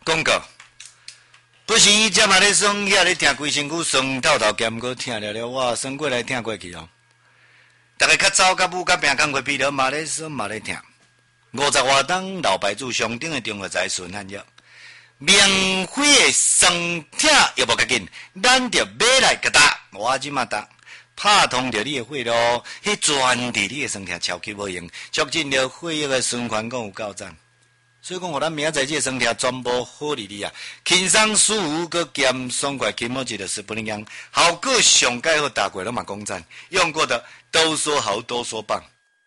广告。不是伊只嘛咧爽，遐咧听规身躯酸透透咸，搁听了了，哇，酸过来听过去哦。逐个较早甲母甲病工课疲劳嘛咧酸嘛咧听。50外档老牌子上顶的中药材顺汉药，免费的酸痛又无要紧，咱着买来甲打，我即马打。拍通着你的血路，迄专治你的酸痛超级无用，促进着血液的循环，更有够赞。所以讲，互咱明仔载这酸痛全部好哩哩啊！轻松舒服，搁兼爽快，起码一个10分钟，效果上盖好，大过拢嘛讲赞，用过的都说好，都说棒。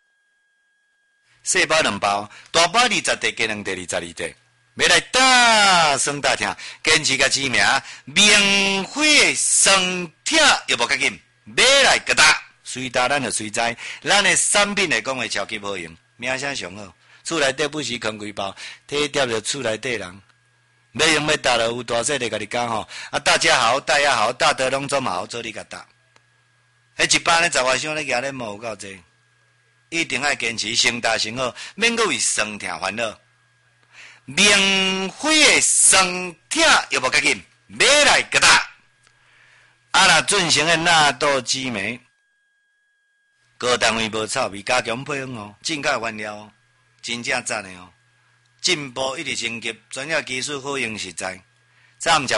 细包2包，大包20块，加2块22块。要来大酸大痛，坚持甲知名，免费的酸痛又无要紧，买来甲打，随打咱就随知，咱的产品来讲会超级好用，名声上好。厝内底不时扛几包，体贴着厝内底人。要用要打了，有大细的甲你讲吼，啊，大家好，大家好，大德拢总好，做你甲打。迄一般咧十外箱咧举咧无有够济，一定要坚持先打先好，免搁为酸痛烦恼。免费的酸痛又无要紧，买来甲打。啊那准成的纳豆激酶，高单位无臭味，加强配方哦，进口原料哦。真正赞的哦！进步一直升级，专业技术好用实在。早毋食